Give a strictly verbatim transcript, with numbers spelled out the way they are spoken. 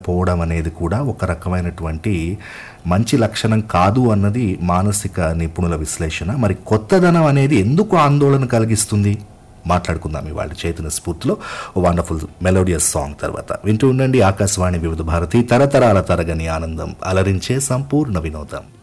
పోవడం అనేది కూడా ఒక రకమైనటువంటి మంచి లక్షణం కాదు అన్నది మానసిక నిపుణుల విశ్లేషణ. మరి కొత్తదనం అనేది ఎందుకు ఆందోళన కలిగిస్తుంది మాట్లాడుకుందాం ఇవాళ చైతన్య స్ఫూర్తిలో. ఓ వండర్ఫుల్ మెలోడియస్ సాంగ్ తర్వాత వింటూ ఉండండి ఆకాశవాణి వివిధ భారతి, తరతరాల తరగని ఆనందం, అలరించే సంపూర్ణ వినోదం.